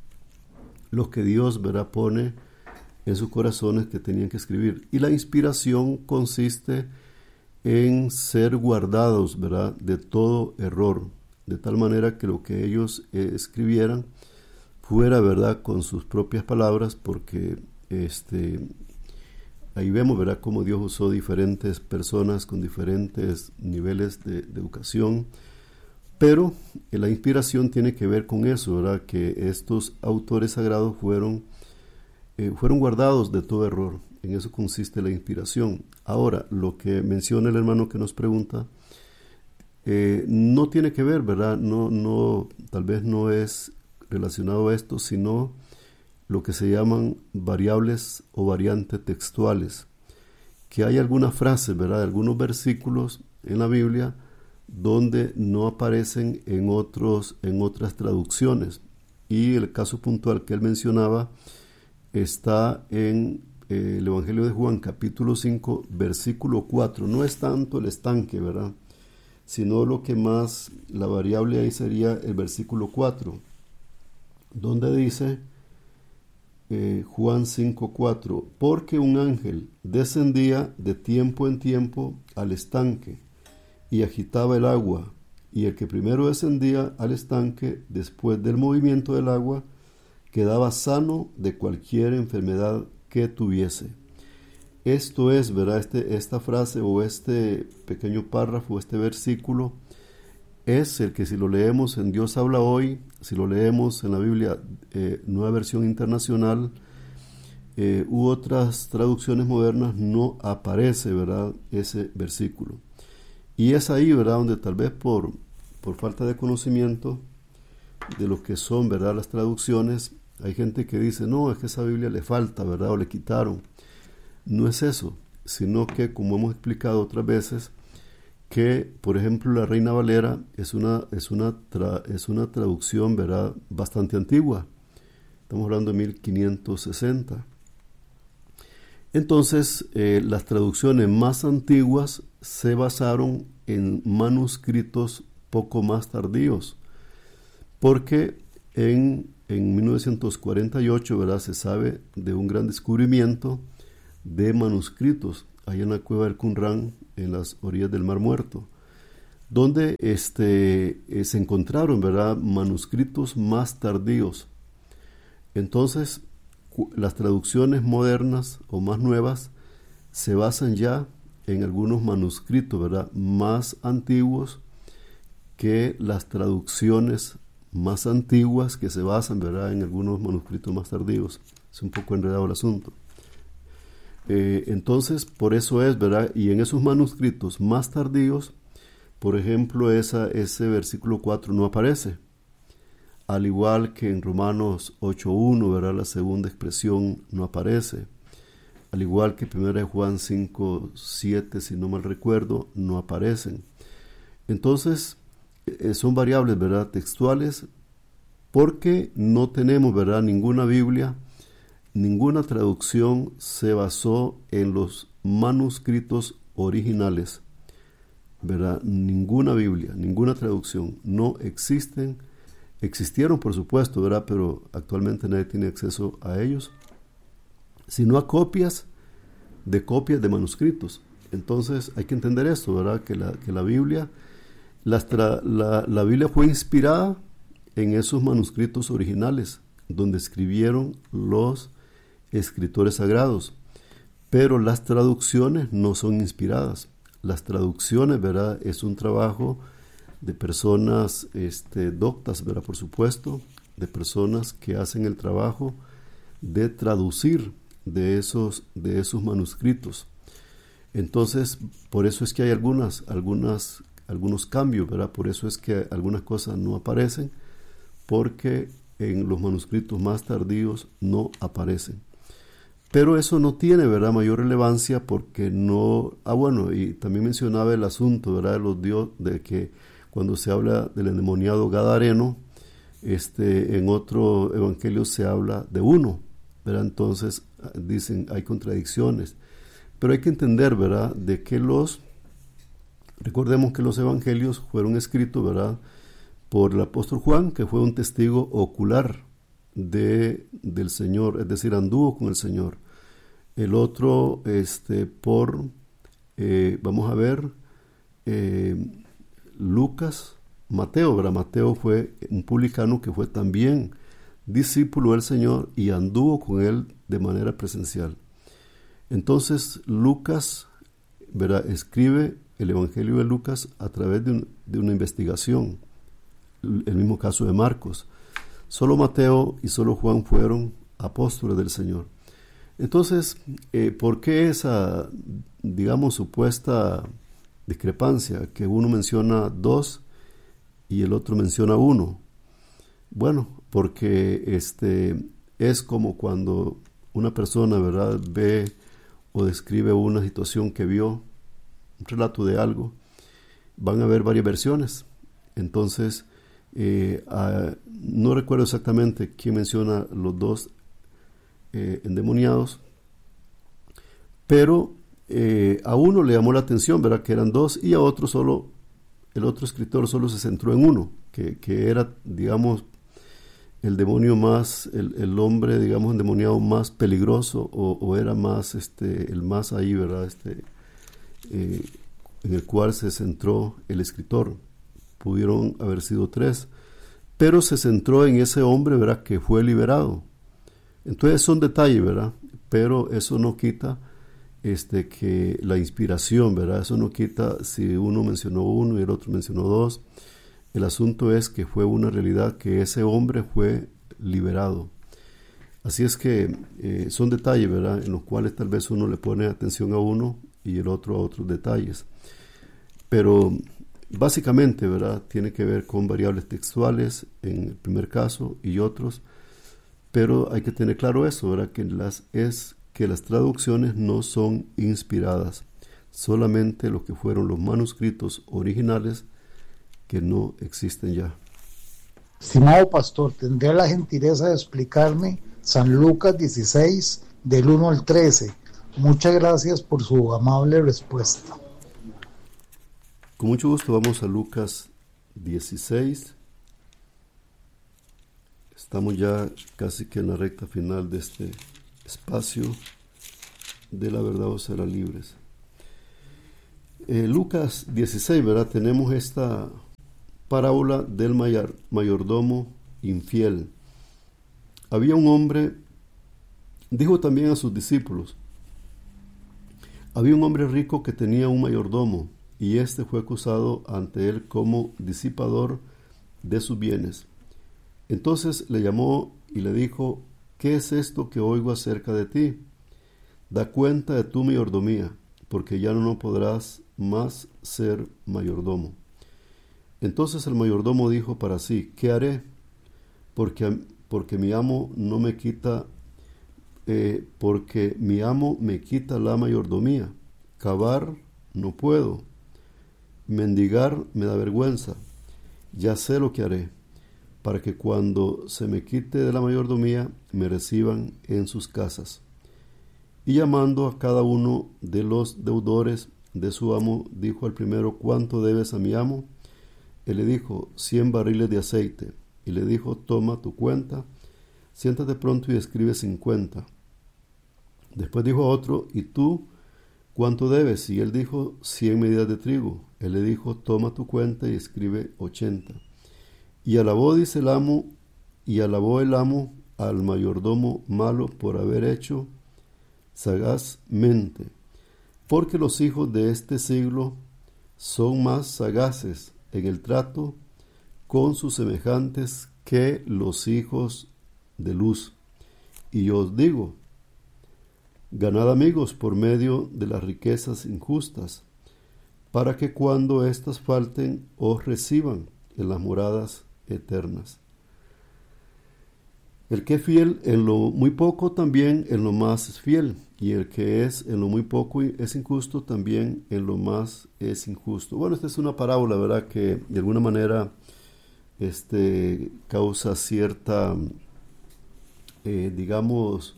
lo que Dios, ¿verdad?, pone en sus corazones que tenían que escribir. Y la inspiración consiste en ser guardados, ¿verdad?, de todo error, de tal manera que lo que ellos eh, escribieran fuera, ¿verdad?, con sus propias palabras, porque este, ahí vemos, ¿verdad?, cómo Dios usó diferentes personas con diferentes niveles de, de educación, pero eh, la inspiración tiene que ver con eso, ¿verdad?, que estos autores sagrados fueron Eh, fueron guardados de todo error. En eso consiste la inspiración. Ahora, lo que menciona el hermano que nos pregunta, eh, no tiene que ver, ¿verdad? No, no, tal vez no es relacionado a esto, sino lo que se llaman variables o variantes textuales. Que hay algunas frases, ¿verdad?, algunos versículos en la Biblia donde no aparecen en, otros, en otras traducciones. Y el caso puntual que él mencionaba está en eh, el Evangelio de Juan, capítulo cinco, versículo cuatro. No es tanto el estanque, ¿verdad?, sino lo que más, la variable ahí sería el versículo cuatro, donde dice eh, Juan cinco, cuatro, porque un ángel descendía de tiempo en tiempo al estanque y agitaba el agua, y el que primero descendía al estanque después del movimiento del agua quedaba sano de cualquier enfermedad que tuviese. Esto es, ¿verdad?, este, esta frase o este pequeño párrafo, este versículo, es el que si lo leemos en Dios habla hoy, si lo leemos en la Biblia, eh, Nueva Versión Internacional, eh, u otras traducciones modernas, no aparece, ¿verdad?, ese versículo. Y es ahí, ¿verdad?, donde tal vez por, por falta de conocimiento de lo que son, ¿verdad?, las traducciones, hay gente que dice, no, es que esa Biblia le falta, ¿verdad?, o le quitaron. No es eso, sino que, como hemos explicado otras veces, que, por ejemplo, la Reina Valera es una, es una, tra, es una traducción, ¿verdad?, bastante antigua. Estamos hablando de mil quinientos sesenta. Entonces, eh, las traducciones más antiguas se basaron en manuscritos poco más tardíos, porque en, en mil novecientos cuarenta y ocho, ¿verdad?, se sabe de un gran descubrimiento de manuscritos allá en la cueva del Qumran, en las orillas del Mar Muerto, donde este, eh, se encontraron, ¿verdad?, manuscritos más tardíos. Entonces, cu- las traducciones modernas o más nuevas se basan ya en algunos manuscritos, ¿verdad?, más antiguos, que las traducciones más antiguas que se basan, ¿verdad?, en algunos manuscritos más tardíos. Es un poco enredado el asunto. Eh, entonces, por eso es, ¿verdad? Y en esos manuscritos más tardíos, por ejemplo, esa, ese versículo cuatro no aparece. Al igual que en Romanos ocho uno, ¿verdad?, la segunda expresión no aparece. Al igual que primera de Juan cinco siete, si no mal recuerdo, no aparecen. Entonces, eh, son variables, ¿verdad?, textuales, porque no tenemos, ¿verdad?, ninguna Biblia, ninguna traducción se basó en los manuscritos originales, ¿verdad? Ninguna Biblia, ninguna traducción, no existen. Existieron, por supuesto, ¿verdad?, pero actualmente nadie tiene acceso a ellos, sino a copias de copias de manuscritos. Entonces hay que entender esto, ¿verdad?, que la, que la Biblia, la, la, la Biblia fue inspirada en esos manuscritos originales, donde escribieron los escritores sagrados, pero las traducciones no son inspiradas. Las traducciones, ¿verdad?, es un trabajo de personas este, doctas, ¿verdad?, por supuesto, de personas que hacen el trabajo de traducir de esos, de esos manuscritos. Entonces, por eso es que hay algunas, algunas, algunos cambios, ¿verdad? Por eso es que algunas cosas no aparecen, porque en los manuscritos más tardíos no aparecen. Pero eso no tiene, ¿verdad?, mayor relevancia, porque no... Ah, bueno, y también mencionaba el asunto, ¿verdad?, de los dios, de que cuando se habla del endemoniado gadareno, este, en otro evangelio se habla de uno, ¿verdad? Entonces dicen, hay contradicciones. Pero hay que entender, ¿verdad?, de que los... Recordemos que los evangelios fueron escritos, ¿verdad?, por el apóstol Juan, que fue un testigo ocular de, del Señor, es decir, anduvo con el Señor. El otro, este, por, eh, vamos a ver, eh, Lucas, Mateo, ¿verdad? Mateo fue un publicano que fue también discípulo del Señor y anduvo con él de manera presencial. Entonces, Lucas, ¿verdad?, escribe el Evangelio de Lucas a través de, un, de una investigación. El mismo caso de Marcos. Solo Mateo y solo Juan fueron apóstoles del Señor. Entonces, eh, ¿por qué esa, digamos, supuesta discrepancia? Que uno menciona dos y el otro menciona uno. Bueno, porque este, es como cuando una persona, ¿verdad?, ve o describe una situación que vio, un relato de algo, van a haber varias versiones. Entonces, Eh, uh, no recuerdo exactamente quién menciona los dos eh, endemoniados, pero eh, a uno le llamó la atención, ¿verdad?, que eran dos, y a otro solo, el otro escritor solo se centró en uno, que, que era, digamos, el demonio más, el, el hombre, digamos, endemoniado más peligroso, o, o era más, este, el más ahí, ¿verdad?, este, eh, en el cual se centró el escritor. Pudieron haber sido tres, pero se centró en ese hombre, ¿verdad?, que fue liberado. Entonces son detalles, ¿verdad?, pero eso no quita este, que la inspiración, ¿verdad?, eso no quita si uno mencionó uno y el otro mencionó dos. El asunto es que fue una realidad, que ese hombre fue liberado. Así es que eh, son detalles, ¿verdad?, en los cuales tal vez uno le pone atención a uno y el otro a otros detalles. Pero básicamente, ¿verdad?, tiene que ver con variables textuales en el primer caso y otros, pero hay que tener claro eso, ¿verdad?, que las, es que las traducciones no son inspiradas, solamente lo que fueron los manuscritos originales que no existen ya. Estimado pastor, ¿tendría la gentileza de explicarme San Lucas dieciséis, del uno al trece? Muchas gracias por su amable respuesta. Con mucho gusto, vamos a Lucas dieciséis. Estamos ya casi que en la recta final de este espacio de La Verdad Os Hará Libres. Eh, Lucas dieciséis, ¿verdad? Tenemos esta parábola del mayor, mayordomo infiel. Había un hombre, dijo también a sus discípulos, había un hombre rico que tenía un mayordomo, y éste fue acusado ante él como disipador de sus bienes. Entonces le llamó y le dijo: ¿qué es esto que oigo acerca de ti? Da cuenta de tu mayordomía, porque ya no podrás más ser mayordomo. Entonces el mayordomo dijo para sí: ¿qué haré? Porque, porque mi amo no me quita, eh, porque mi amo me quita la mayordomía. Cavar no puedo, mendigar me da vergüenza. Ya sé lo que haré, para que cuando se me quite de la mayordomía me reciban en sus casas. Y llamando a cada uno de los deudores de su amo, dijo al primero: ¿cuánto debes a mi amo? Él le dijo: cien barriles de aceite. Y le dijo: toma tu cuenta, siéntate pronto y escribe cincuenta. Después dijo a otro: ¿y tú cuánto debes? Y él dijo: cien medidas de trigo. Él le dijo: toma tu cuenta y escribe ochenta. Y alabó, dice el amo, y alabó el amo al mayordomo malo por haber hecho sagazmente, porque los hijos de este siglo son más sagaces en el trato con sus semejantes que los hijos de luz. Y yo os digo: ganad amigos por medio de las riquezas injustas, para que cuando éstas falten os reciban en las moradas eternas. El que es fiel en lo muy poco, también en lo más es fiel, y el que es en lo muy poco es injusto, también en lo más es injusto. Bueno, esta es una parábola, ¿verdad?, que de alguna manera este, causa cierta, eh, digamos,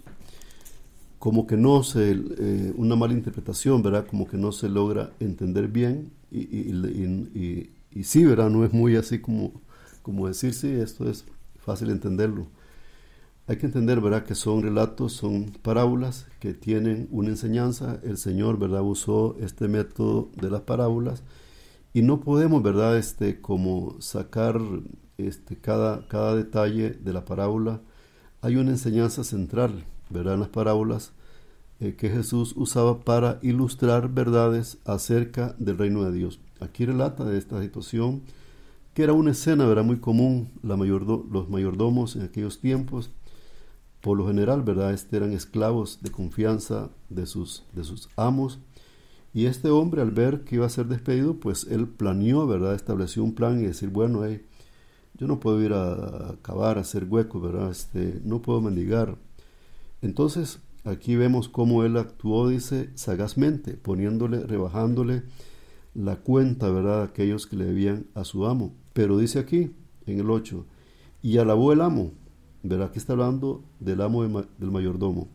como que no se, eh, una mala interpretación, ¿verdad?, como que no se logra entender bien, y, y, y, y, y sí, ¿verdad?, no es muy así como, como decir, sí, esto es fácil entenderlo. Hay que entender, ¿verdad?, que son relatos, son parábolas que tienen una enseñanza. El Señor, ¿verdad?, usó este método de las parábolas y no podemos, ¿verdad?, este, como sacar este, cada, cada detalle de la parábola. Hay una enseñanza central, ¿verdad?, en las parábolas eh, que Jesús usaba para ilustrar verdades acerca del reino de Dios. Aquí relata de esta situación que era una escena, ¿verdad?, muy común. La mayordo, los mayordomos en aquellos tiempos, por lo general, ¿verdad?, este, eran esclavos de confianza de sus, de sus amos. Y este hombre, al ver que iba a ser despedido, pues él planeó, ¿verdad?, estableció un plan y decir: bueno, hey, yo no puedo ir a, a cavar, a hacer huecos, ¿verdad?, este, no puedo mendigar. Entonces, aquí vemos cómo él actuó, dice, sagazmente, poniéndole, rebajándole la cuenta, ¿verdad?, a aquellos que le debían a su amo. Pero dice aquí, en el ocho, y alabó el amo. ¿Verdad? Aquí está hablando del amo de ma- del mayordomo.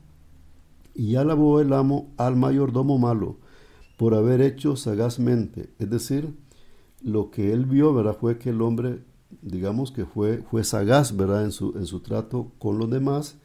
Y alabó el amo al mayordomo malo por haber hecho sagazmente. Es decir, lo que él vio, ¿verdad?, fue que el hombre, digamos que fue, fue sagaz, ¿verdad?, en su, en su trato con los demás.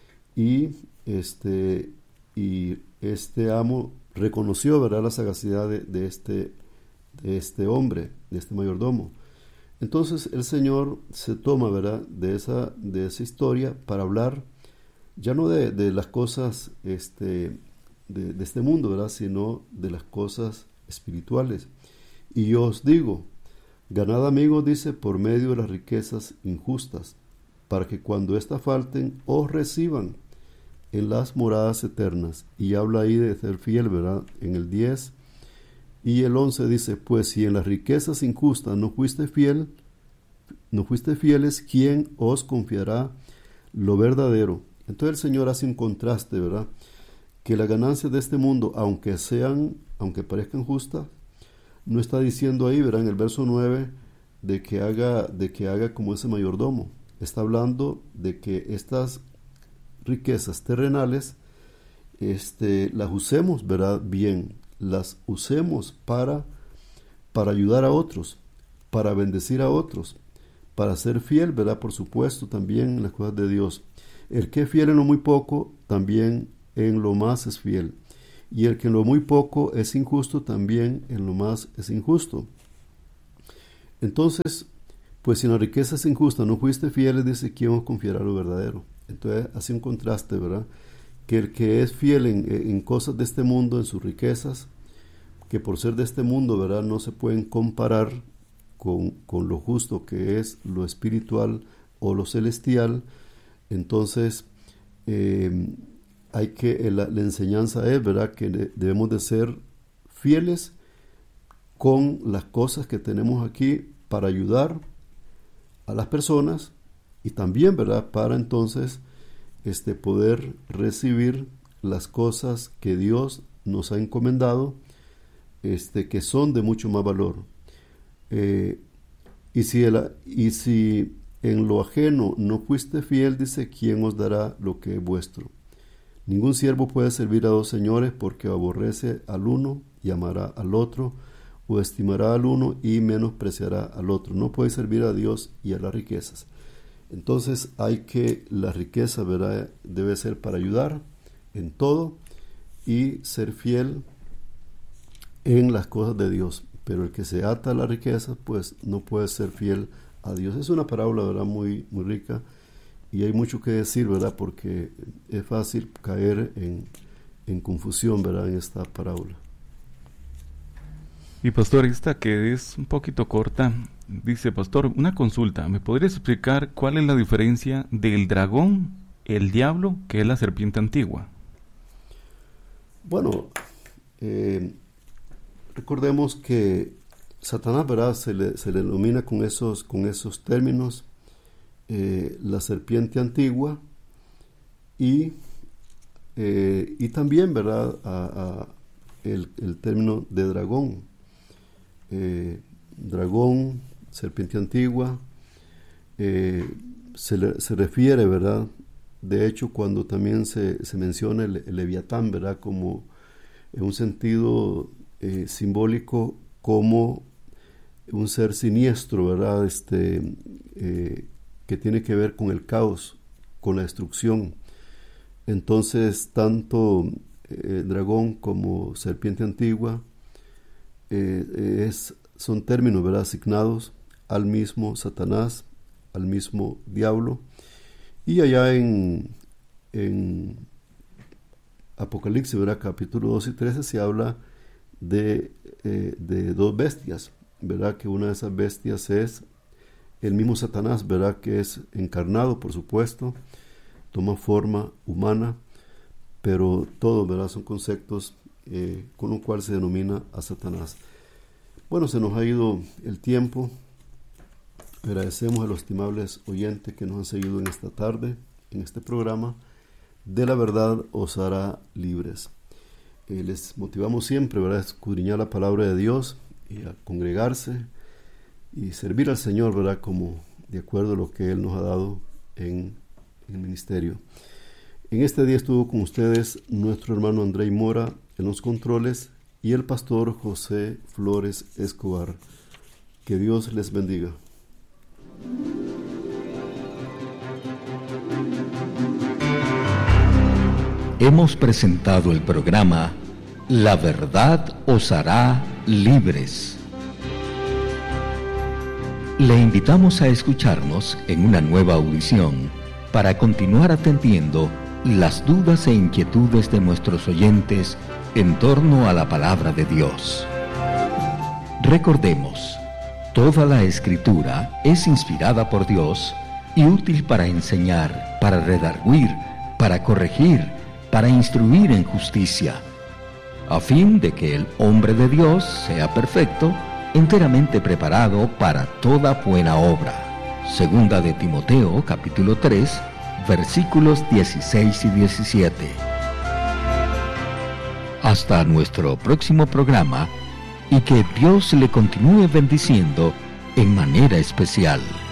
Y este, y este amo reconoció, ¿verdad?, la sagacidad de, de, este, de este hombre, de este mayordomo. Entonces el Señor se toma, ¿verdad?, de esa, de esa historia para hablar ya no de, de las cosas este, de, de este mundo, ¿verdad?, sino de las cosas espirituales. Y yo os digo, ganad amigos, dice, por medio de las riquezas injustas, para que cuando éstas falten os reciban en las moradas eternas. Y habla ahí de ser fiel, ¿verdad?, en el diez. Y el once dice: pues si en las riquezas injustas no fuiste fiel, no fuiste fieles, ¿quién os confiará lo verdadero? Entonces el Señor hace un contraste, ¿verdad?, que las ganancias de este mundo, aunque sean, aunque parezcan justas, no está diciendo ahí, ¿verdad?, en el verso nueve, de que haga, de que haga como ese mayordomo. Está hablando de que estas riquezas terrenales, este, las usemos, ¿verdad?, bien. Las usemos para, para ayudar a otros, para bendecir a otros, para ser fiel, ¿verdad?, por supuesto, también en las cosas de Dios. El que es fiel en lo muy poco, también en lo más es fiel. Y el que en lo muy poco es injusto, también en lo más es injusto. Entonces, pues si en la riqueza es injusta no fuiste fiel, dice: ¿quién os confiará lo verdadero? Entonces hace un contraste, ¿verdad?, que el que es fiel en, en cosas de este mundo, en sus riquezas, que por ser de este mundo, ¿verdad?, no se pueden comparar con, con lo justo que es lo espiritual o lo celestial. Entonces, eh, hay que, la, la enseñanza es, ¿verdad?, que debemos de ser fieles con las cosas que tenemos aquí para ayudar a las personas y también, ¿verdad?, para entonces este, poder recibir las cosas que Dios nos ha encomendado, este, que son de mucho más valor. Eh, y, si el, y si en lo ajeno no fuiste fiel, dice, ¿quién os dará lo que es vuestro? Ningún siervo puede servir a dos señores, porque aborrece al uno y amará al otro, o estimará al uno y menospreciará al otro. No puede servir a Dios y a las riquezas. Entonces hay que, la riqueza, ¿verdad?, debe ser para ayudar en todo y ser fiel en las cosas de Dios. Pero el que se ata a la riqueza, pues no puede ser fiel a Dios. Es una parábola, ¿verdad?, muy, muy rica, y hay mucho que decir, ¿verdad?, porque es fácil caer en, en confusión, ¿verdad?, en esta parábola. Y pastor, esta que es un poquito corta, dice, pastor, una consulta, ¿me podrías explicar cuál es la diferencia del dragón, el diablo, que es la serpiente antigua? Bueno, eh, recordemos que Satanás, ¿verdad?, se le, se le denomina con esos, con esos términos, eh, la serpiente antigua, y, eh, y también, ¿verdad?, a, a el, el término de dragón. Eh, dragón, serpiente antigua, eh, se, le, se refiere, ¿verdad?, de hecho, cuando también se, se menciona el, el leviatán, ¿verdad?, como en un sentido eh, simbólico, como un ser siniestro, ¿verdad?, este, eh, que tiene que ver con el caos, con la destrucción. Entonces, tanto eh, dragón como serpiente antigua eh, es, son términos, ¿verdad?, asignados al mismo Satanás, al mismo diablo. Y allá en, en Apocalipsis, ¿verdad?, capítulo doce y trece, se habla de, eh, de dos bestias, ¿verdad?, que una de esas bestias es el mismo Satanás, ¿verdad?, que es encarnado, por supuesto, toma forma humana, pero todos, ¿verdad?, son conceptos eh, con los cuales se denomina a Satanás. Bueno, se nos ha ido el tiempo. Agradecemos a los estimables oyentes que nos han seguido en esta tarde, en este programa, De la Verdad os hará libres. Eh, les motivamos siempre, ¿verdad?, a escudriñar la palabra de Dios y a congregarse y servir al Señor, ¿verdad?, como de acuerdo a lo que Él nos ha dado en, en el ministerio. En este día estuvo con ustedes nuestro hermano Andrei Mora en los controles y el pastor José Flores Escobar. Que Dios les bendiga. Hemos presentado el programa La Verdad os hará libres. Le invitamos a escucharnos en una nueva audición para continuar atendiendo las dudas e inquietudes de nuestros oyentes en torno a la palabra de Dios. Recordemos, toda la Escritura es inspirada por Dios y útil para enseñar, para redarguir, para corregir, para instruir en justicia, a fin de que el hombre de Dios sea perfecto, enteramente preparado para toda buena obra. Segunda de Timoteo, capítulo tres, versículos dieciséis y diecisiete. Hasta nuestro próximo programa, y que Dios le continúe bendiciendo en manera especial.